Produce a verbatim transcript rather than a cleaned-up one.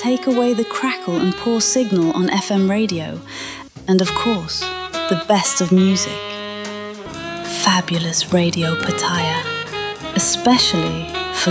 take away the crackle and poor signal on F M radio, and of course, the best of music. Fabulous Radio Pattaya, especially